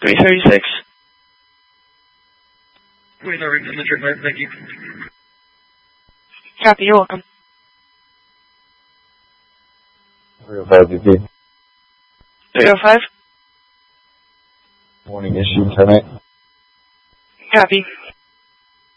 336. Wait, no, reach in the trip line, thank you. Copy, you're welcome. 305 DP. 305. Morning issue, 10-8. Copy.